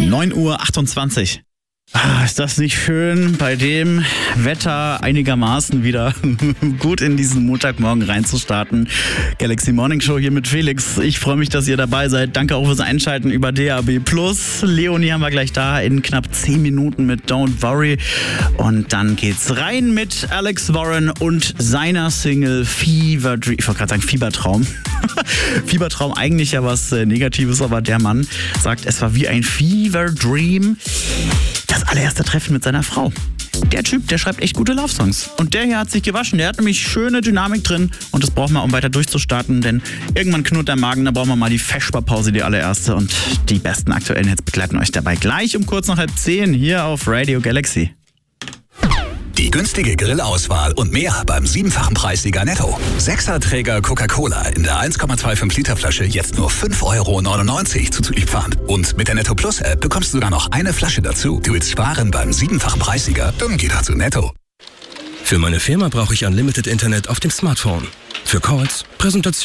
9:28 Uhr. Ist das nicht schön, bei dem Wetter einigermaßen wieder gut in diesen Montagmorgen reinzustarten. Galaxy Morning Show hier mit Felix. Ich freue mich, dass ihr dabei seid. Danke auch fürs Einschalten über DAB+. Leonie haben wir gleich da in knapp 10 Minuten mit Don't Worry. Und dann geht's rein mit Alex Warren und seiner Single Fever Dream. Ich wollte gerade sagen Fiebertraum. Fiebertraum eigentlich ja was Negatives, aber der Mann sagt, es war wie ein Fever Dream. Das allererste Treffen mit seiner Frau. Der Typ, der schreibt echt gute Love-Songs. Und der hier hat sich gewaschen. Der hat nämlich schöne Dynamik drin. Und das brauchen wir, um weiter durchzustarten. Denn irgendwann knurrt der Magen. Da brauchen wir mal die Vesperpause, die allererste. Und die besten aktuellen Hits begleiten euch dabei gleich um kurz nach 9:30 hier auf Radio Galaxy. Die günstige Grillauswahl und mehr beim 7-fachen Preissieger Netto. 6er-Träger Coca-Cola in der 1,25 Liter Flasche jetzt nur 5,99 € zuzüglich Pfand. Und mit der Netto Plus App bekommst du sogar noch eine Flasche dazu. Du willst sparen beim 7-fachen Preissieger? Dann geh doch zu Netto. Für meine Firma brauche ich Unlimited Internet auf dem Smartphone. Für Calls, Präsentationen